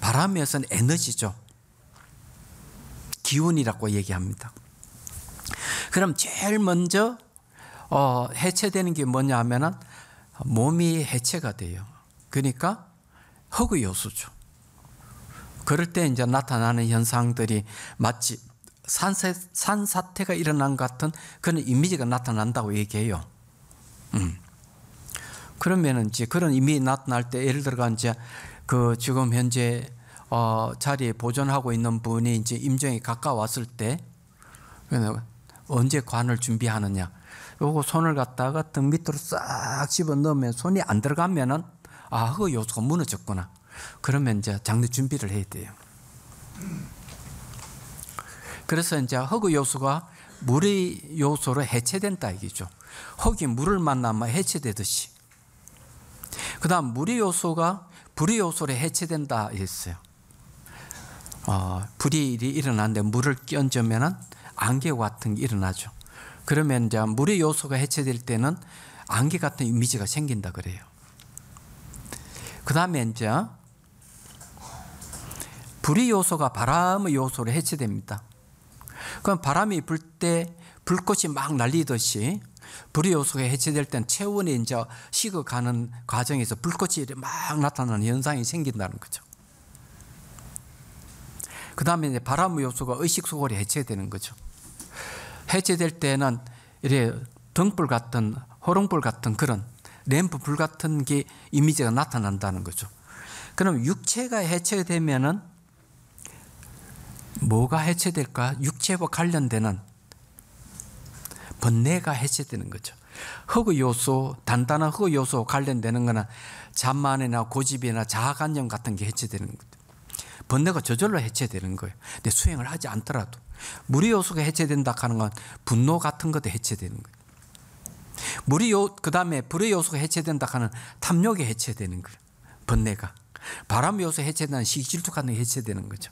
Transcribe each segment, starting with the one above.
바람에서는 에너지죠. 기운이라고 얘기합니다. 그럼 제일 먼저 해체되는 게 뭐냐 하면은 몸이 해체가 돼요. 그러니까 허구 요소죠. 그럴 때 이제 나타나는 현상들이 마치 산사태가 일어난 것 같은 그런 이미지가 나타난다고 얘기해요. 그러면은 이제 그런 이미지 나타날 때 예를 들어가 이제 그 지금 현재 자리에 보존하고 있는 분이 이제 임종이 가까웠을 때 언제 관을 준비하느냐. 요거 손을 갖다가 등 밑으로 싹 집어 넣으면 손이 안 들어가면은 허구 요소가 무너졌구나. 그러면 이제 장례 준비를 해야 돼요. 그래서 이제 허구 요소가 물의 요소로 해체된다 이기죠. 흙이 물을 만나면 해체되듯이. 그 다음 물의 요소가 불의 요소로 해체된다 했어요. 불이 일어나는데 물을 끼얹으면 안개 같은 게 일어나죠. 그러면 이제 물의 요소가 해체될 때는 안개 같은 이미지가 생긴다 그래요. 그 다음에 이제 불의 요소가 바람의 요소로 해체됩니다. 그럼 바람이 불 때 불꽃이 막 날리듯이 불의 요소가 해체될 때는 체온이 이제 식어가는 과정에서 불꽃이 막 나타나는 현상이 생긴다는 거죠. 그 다음에 이제 바람의 요소가 의식소홀히 해체되는 거죠. 해체될 때는 이래 등불 같은 호롱불 같은 그런 램프 불 같은 게 이미지가 나타난다는 거죠. 그럼 육체가 해체되면은 뭐가 해체될까? 육체와 관련되는 번뇌가 해체되는 거죠. 허구 요소, 단단한 허구 요소 관련되는 거는 잠만이나 고집이나 자아관념 같은 게 해체되는 거죠. 번뇌가 저절로 해체되는 거예요. 근데 수행을 하지 않더라도 물의 요소가 해체된다 하는 건 분노 같은 것도 해체되는 거예요. 그 다음에 불의 요소가 해체된다 하는 탐욕이 해체되는 거예요. 번뇌가. 바람 요소 해체되는 시질투 같은 게 해체되는 거죠.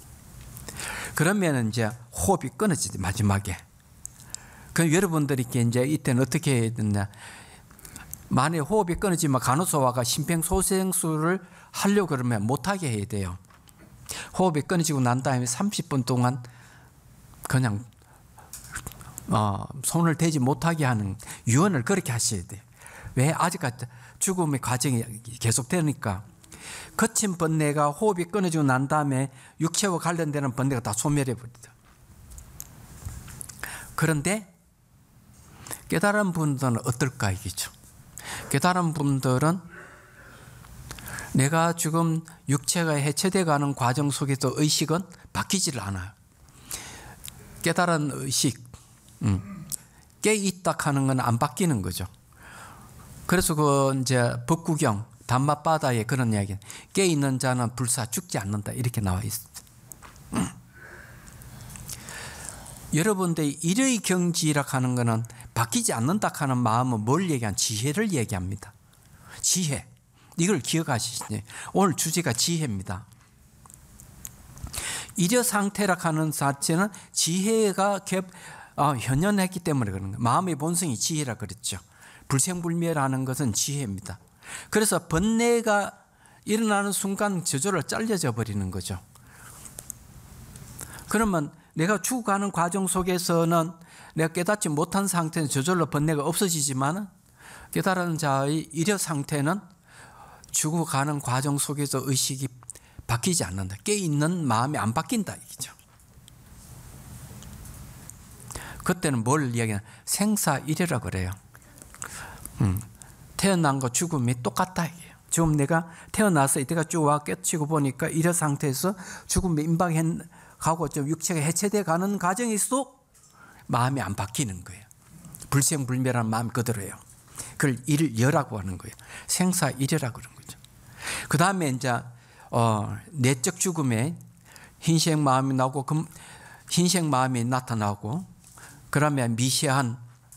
그러면 이제 호흡이 끊어지지 마지막에. 그럼 여러분들이 이제 이때는 어떻게 해야 되냐? 만약에 호흡이 끊어지면 간호소와가 심폐소생술을 하려고 그러면 못하게 해야 돼요. 호흡이 끊어지고 난 다음에 30분 동안 그냥 손을 대지 못하게 하는 유언을 그렇게 하셔야 돼요. 왜? 아직까지 죽음의 과정이 계속되니까. 거친 번뇌가 호흡이 끊어지고 난 다음에 육체와 관련되는 번뇌가 다 소멸해 버리죠. 그런데 깨달은 분들은 어떨까 이기죠. 깨달은 분들은 내가 지금 육체가 해체되어 가는 과정 속에서 의식은 바뀌지를 않아요. 깨달은 의식, 깨있다 하는 건 안 바뀌는 거죠. 그래서 그 이제 법구경 단맛바다에 그런 이야기, 깨 있는 자는 불사 죽지 않는다 이렇게 나와 있습니다. 여러분들이 일의 경지라 하는 것은 바뀌지 않는다 하는 마음은 뭘 얘기한? 지혜를 얘기합니다. 지혜. 이걸 기억하시죠. 오늘 주제가 지혜입니다. 일의 상태라 하는 자체는 지혜가 현현했기 때문에 그런 거예요. 마음의 본성이 지혜라 그랬죠. 불생불멸하는 것은 지혜입니다. 그래서 번뇌가 일어나는 순간 저절로 잘려져 버리는 거죠. 그러면 내가 죽어가는 과정 속에서는 내가 깨닫지 못한 상태는 저절로 번뇌가 없어지지만 깨달은 자의 일의 상태는 죽어가는 과정 속에서 의식이 바뀌지 않는다. 깨있는 마음이 안 바뀐다 이거죠. 그때는 뭘 이야기하냐? 생사일이라 그래요. 태어난 거 죽음이 똑같다 이게요. 지금 내가 태어나서 이때가 쭉 와 깨치고 보니까 이런 상태에서 죽음에 임박하고 좀 육체가 해체돼 가는 과정에서도 마음이 안 바뀌는 거예요. 불생불멸한 마음이 그대로예요. 그걸 일여라고 하는 거예요. 생사일이라고 그런 거죠. 그 다음에 이제 내적 죽음에 흰색 마음이 나오고 흰색 마음이 나타나고 그러면 미시한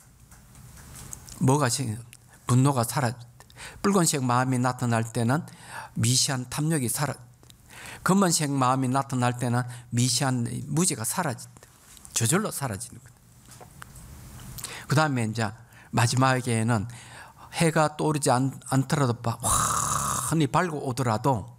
뭐가 분노가 사라져. 붉은색 마음이 나타날 때는 미시한 탐욕이 사라져. 검은색 마음이 나타날 때는 미시한 무지가 사라진다. 저절로 사라지는 거다. 그 다음에 이제 마지막에는 해가 떠오르지 않더라도 환히 밝고 오더라도